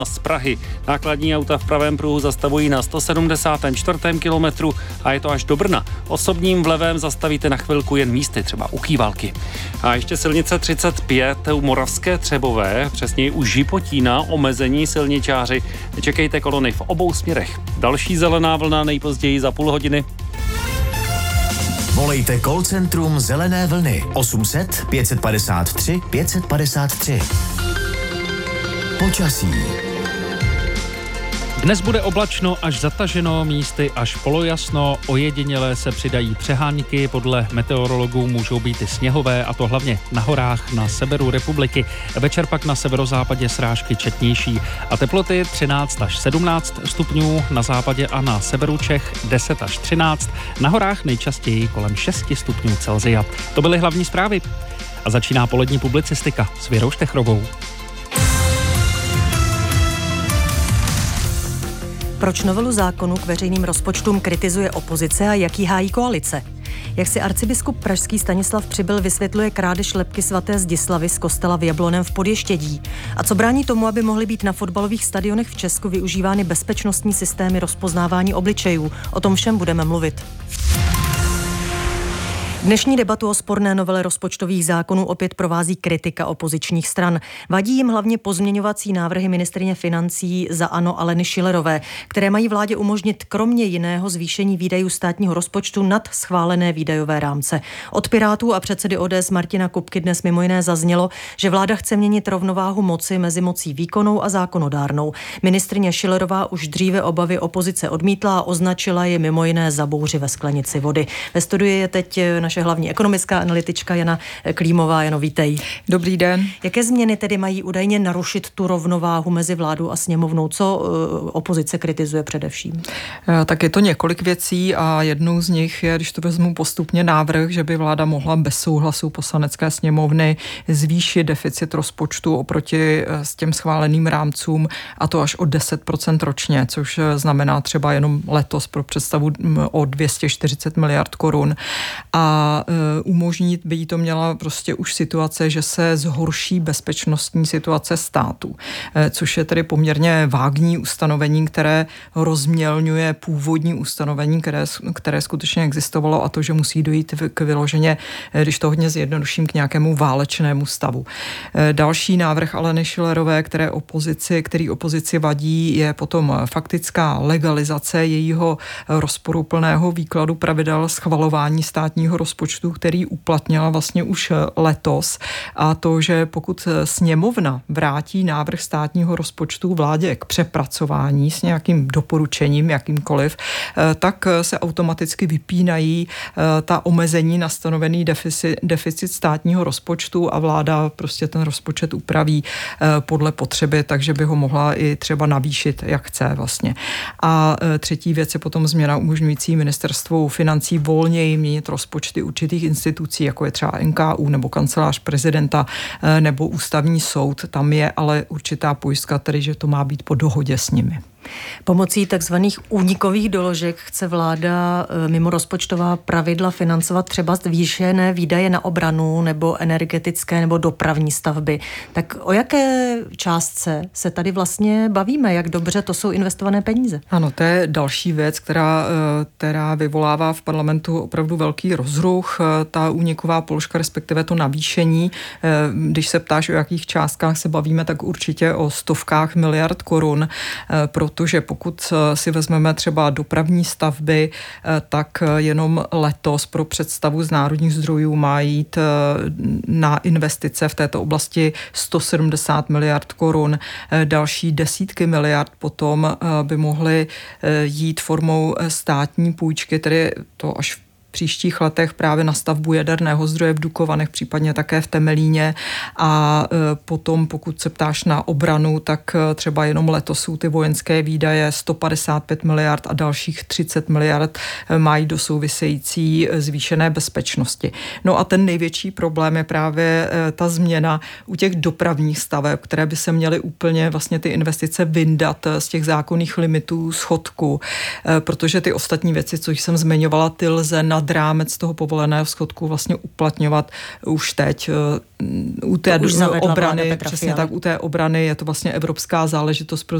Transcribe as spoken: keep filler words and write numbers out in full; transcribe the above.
Z Prahy. Nákladní auta v pravém pruhu zastavují na sto sedmdesátém čtvrtém kilometru a je to až do Brna. Osobním vlevém zastavíte na chvilku jen místy, třeba u Kývalky. A ještě silnice třicet pět u Moravské Třebové, přesněji u Žipotína, omezení silničáři. Čekejte kolony v obou směrech. Další zelená vlna nejpozději za půl hodiny. Volejte call centrum Zelené vlny osm set pět padesát tři pět padesát tři. Počasí. Dnes bude oblačno až zataženo, místy až polojasno, ojediněle se přidají přehánky, podle meteorologů můžou být i sněhové, a to hlavně na horách na severu republiky. Večer pak na severozápadě srážky četnější a teploty třináct až sedmnáct stupňů, na západě a na severu Čech deset až třináct, na horách nejčastěji kolem šest stupňů Celsia. To byly hlavní zprávy. A začíná polední publicistika s Věrou Štechrovou. Proč novelu zákonu k veřejným rozpočtům kritizuje opozice a jaký hájí koalice? Jak si arcibiskup pražský Stanislav Přibyl vysvětluje krádež lebky svaté Zdislavy z kostela v Jablonném v Podještědí? A co brání tomu, aby mohly být na fotbalových stadionech v Česku využívány bezpečnostní systémy rozpoznávání obličejů? O tom všem budeme mluvit. Dnešní debatu o sporné novele rozpočtových zákonů opět provází kritika opozičních stran. Vadí jim hlavně pozměňovací návrhy ministryně financí za ANO Aleny Schillerové, které mají vládě umožnit kromě jiného zvýšení výdajů státního rozpočtu nad schválené výdajové rámce. Od Pirátů a předsedy O D S Martina Kupky dnes mimo jiné zaznělo, že vláda chce měnit rovnováhu moci mezi mocí výkonnou a zákonodárnou. Ministryně Schillerová už dříve obavy opozice odmítla a označila je mimo jiné za bouři ve sklenici vody. Ve studiu je teď naše hlavní ekonomická analytička Jana Klímová. Jano, vítej. Dobrý den. Jaké změny tedy mají údajně narušit tu rovnováhu mezi vládou a sněmovnou? Co uh, opozice kritizuje především? Tak je to několik věcí a jednou z nich je, když to vezmu postupně, návrh, že by vláda mohla bez souhlasu poslanecké sněmovny zvýšit deficit rozpočtu oproti s těm schváleným rámcům, a to až o deset procent ročně, což znamená třeba jenom letos pro představu o dvě stě čtyřicet miliard korun. A umožnit by jí to měla prostě už situace, že se zhorší bezpečnostní situace státu, což je tedy poměrně vágní ustanovení, které rozmělňuje původní ustanovení, které, které skutečně existovalo, a to, že musí dojít k vyloženě, když to hodně zjednoduším, k nějakému válečnému stavu. Další návrh Aleny Schillerové, které opozici, který opozici vadí, je potom faktická legalizace jejího rozporuplného výkladu pravidel schvalování státního rozpočtu, který uplatnila vlastně už letos, a to, že pokud sněmovna vrátí návrh státního rozpočtu vládě k přepracování s nějakým doporučením, jakýmkoliv, tak se automaticky vypínají ta omezení na stanovený deficit, deficit státního rozpočtu a vláda prostě ten rozpočet upraví podle potřeby, takže by ho mohla i třeba navýšit, jak chce vlastně. A třetí věc je potom změna umožňující ministerstvu financí volněji měnit rozpočty určitých institucí, jako je třeba N K U nebo kancelář prezidenta nebo ústavní soud. Tam je ale určitá pojistka, tedy že to má být po dohodě s nimi. Pomocí takzvaných únikových doložek chce vláda mimo rozpočtová pravidla financovat třeba zvýšené výdaje na obranu nebo energetické nebo dopravní stavby. Tak o jaké částce se tady vlastně bavíme? Jak dobře to jsou investované peníze? Ano, to je další věc, která, která vyvolává v parlamentu opravdu velký rozruch. Ta úniková položka, respektive to navýšení, když se ptáš, o jakých částkách se bavíme, tak určitě o stovkách miliard korun, protože pokud si vezmeme třeba dopravní stavby, tak jenom letos pro představu z národních zdrojů má jít na investice v této oblasti sto sedmdesát miliard korun. Další desítky miliard potom by mohly jít formou státní půjčky, tedy to až v příštích letech právě na stavbu jaderného zdroje v Dukovanech, případně také v Temelíně. A potom, pokud se ptáš na obranu, tak třeba jenom letos jsou ty vojenské výdaje sto padesát pět miliard a dalších třicet miliard mají do související zvýšené bezpečnosti. No a ten největší problém je právě ta změna u těch dopravních staveb, které by se měly úplně vlastně ty investice vyndat z těch zákonných limitů schodku, protože ty ostatní věci, co jsem zmiňovala, ty lze na nad rámec toho povoleného schodku vlastně uplatňovat už teď. U té už obrany, přesně Fialy. tak, u té obrany je to vlastně evropská záležitost pro